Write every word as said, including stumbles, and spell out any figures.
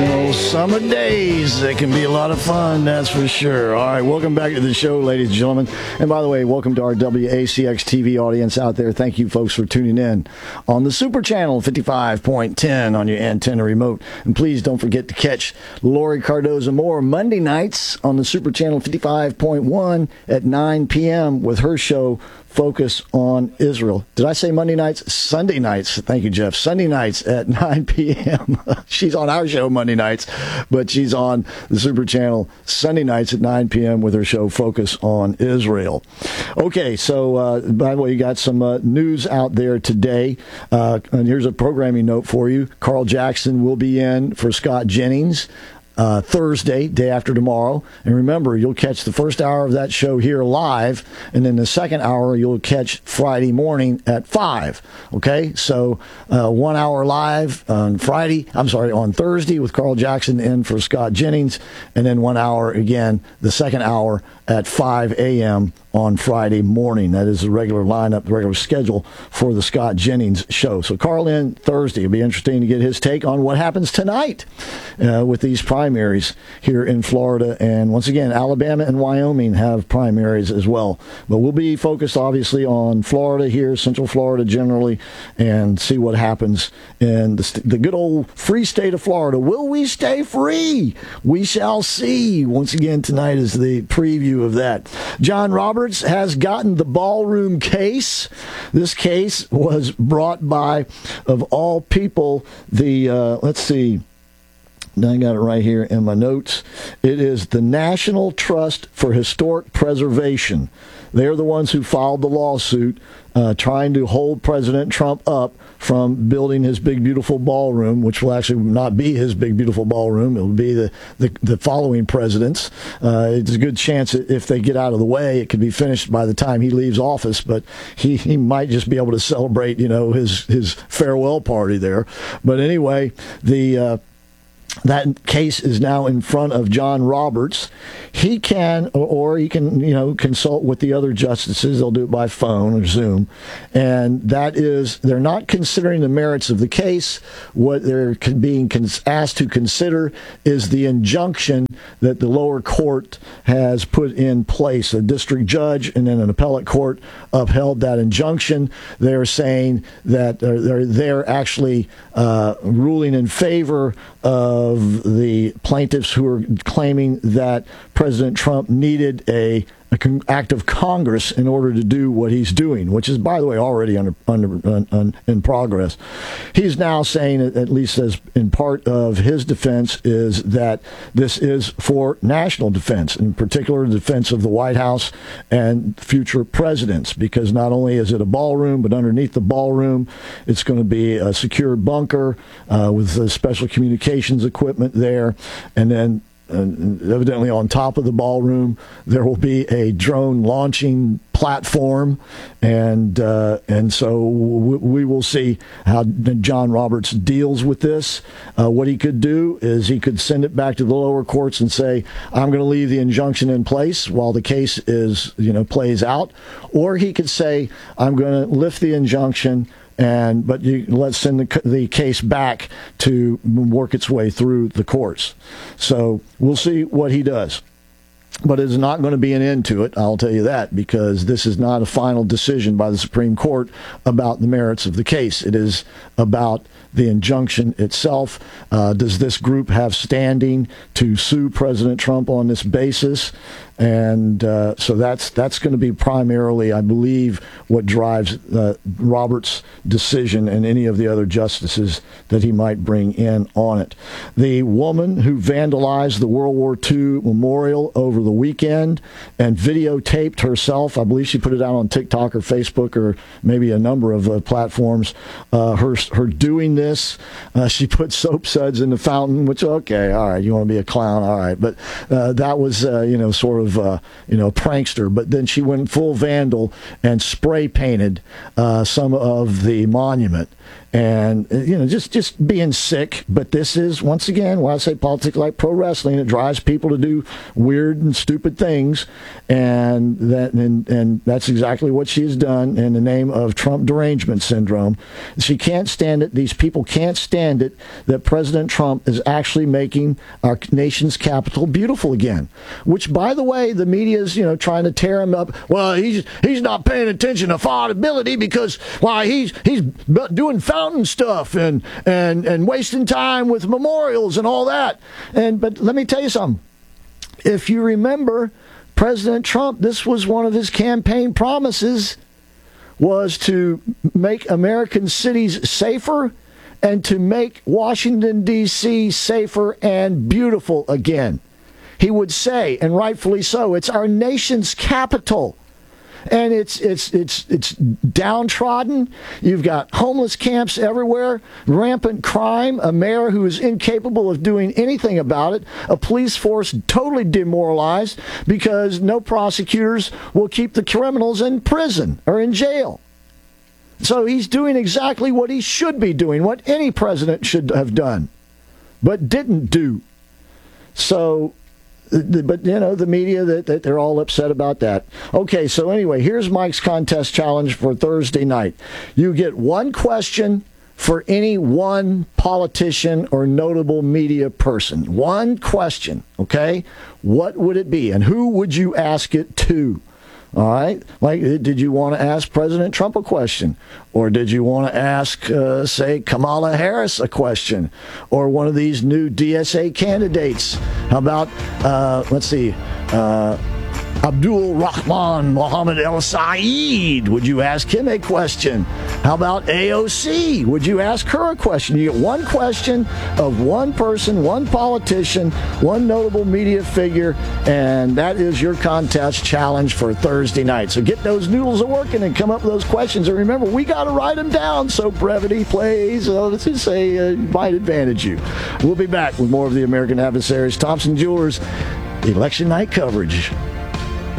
Oh, summer days, it can be a lot of fun, that's for sure. All right, welcome back to the show, ladies and gentlemen. And by the way, welcome to our W A C X T V audience out there. Thank you, folks, for tuning in on the Super Channel fifty-five point ten on your antenna remote. And please don't forget to catch Lori Cardoza Moore Monday nights on the Super Channel fifty-five point one at nine p.m. with her show, Focus on Israel. Did I say Monday nights? Sunday nights. Thank you, Jeff. Sunday nights at nine p.m. She's on our show Monday nights, but she's on the Super Channel Sunday nights at nine p.m. with her show Focus on Israel. Okay, so uh, by the way, you got some uh, news out there today. Uh, and here's a programming note for you. Carl Jackson will be in for Scott Jennings Uh, Thursday, day after tomorrow. And remember, you'll catch the first hour of that show here live, and then the second hour you'll catch Friday morning at five. Okay? So uh, one hour live on Friday, I'm sorry, on Thursday with Carl Jackson in for Scott Jennings, and then one hour again, the second hour at five a.m. on Friday morning. That is the regular lineup, the regular schedule for the Scott Jennings show. So Carl in Thursday. It'll be interesting to get his take on what happens tonight uh, with these primaries here in Florida. And once again, Alabama and Wyoming have primaries as well. But we'll be focused, obviously, on Florida here, Central Florida generally, and see what happens in the, st- the good old free state of Florida. Will we stay free? We shall see. Once again, tonight is the preview of that. John Roberts has gotten the ballroom case. This case was brought by, of all people, the, uh, let's see, I got it right here in my notes. It is the National Trust for Historic Preservation. They're the ones who filed the lawsuit uh, trying to hold President Trump up from building his big, beautiful ballroom, which will actually not be his big, beautiful ballroom. It will be the, the, the following president's. Uh, it's a good chance that if they get out of the way, it could be finished by the time he leaves office, but he, he might just be able to celebrate, you know, his, his farewell party there. But anyway, the... Uh, That case is now in front of John Roberts. He can, or, or he can, you know, consult with the other justices. They'll do it by phone or Zoom. And that is, they're not considering the merits of the case. What they're being cons- asked to consider is the injunction that the lower court has put in place. A district judge and then an appellate court upheld that injunction. They're saying that they're, they're, they're actually uh, ruling in favor of of the plaintiffs who are claiming that President Trump needed a, a con- act of Congress in order to do what he's doing, which is, by the way, already under, under un, un, in progress. He's now saying, at least as in part of his defense, is that this is for national defense, in particular the defense of the White House and future presidents, because not only is it a ballroom, but underneath the ballroom, it's going to be a secure bunker uh, with uh, special communications equipment there, and then And evidently on top of the ballroom, there will be a drone launching platform. And uh, and so w- we will see how John Roberts deals with this. Uh, what he could do is he could send it back to the lower courts and say, I'm going to leave the injunction in place while the case is, you know, plays out. Or he could say, I'm going to lift the injunction, And but you, let's send the, the case back to work its way through the courts. So we'll see what he does. But it's not going to be an end to it, I'll tell you that, because this is not a final decision by the Supreme Court about the merits of the case. It is about the injunction itself. Uh, does this group have standing to sue President Trump on this basis? And uh, so that's that's going to be primarily, I believe, what drives uh, Roberts' decision and any of the other justices that he might bring in on it. The woman who vandalized the World War Two memorial over the weekend and videotaped herself, I believe she put it out on TikTok or Facebook or maybe a number of uh, platforms, uh, her, her doing this. Uh, she put soap suds in the fountain, which, okay, all right, you want to be a clown, all right. But uh, that was, uh, you know, sort of Uh, you know, prankster. But then she went full vandal and spray painted uh, some of the monument. and you know, just just being sick. But this is, once again, when I say politics like pro wrestling, it drives people to do weird and stupid things, and that and, and that's exactly what she has done in the name of Trump derangement syndrome. She can't stand it. These people can't stand it that President Trump is actually making our nation's capital beautiful again. Which, by the way, the media is, you know, trying to tear him up. Well, he's he's not paying attention to affordability because why he's he's doing fountain stuff and and and wasting time with memorials and all that. And but let me tell you something. If you remember, President Trump, this was one of his campaign promises, was to make American cities safer and to make Washington, D C safer and beautiful again. He would say, and rightfully so, it's our nation's capital. And it's it's it's it's downtrodden. You've got homeless camps everywhere, rampant crime, a mayor who is incapable of doing anything about it, a police force totally demoralized because no prosecutors will keep the criminals in prison or in jail. So he's doing exactly what he should be doing, what any president should have done, but didn't do. So, but, you know, the media, that, that they're all upset about that. Okay, so anyway, here's Mike's contest challenge for Thursday night. You get one question for any one politician or notable media person. One question, okay? What would it be, and who would you ask it to? All right. Like, did you want to ask President Trump a question? Or did you want to ask, uh, say, Kamala Harris a question? Or one of these new D S A candidates? How about, uh, let's see, uh, Abdul Rahman Mohammed El Saeed? Would you ask him a question? How about A O C? Would you ask her a question? You get one question of one person, one politician, one notable media figure, and that is your contest challenge for Thursday night. So get those noodles a working and come up with those questions. And remember, we got to write them down so brevity plays. Uh, let's just say uh, might advantage you. We'll be back with more of the American Adversaries Thompson Jewelers election night coverage.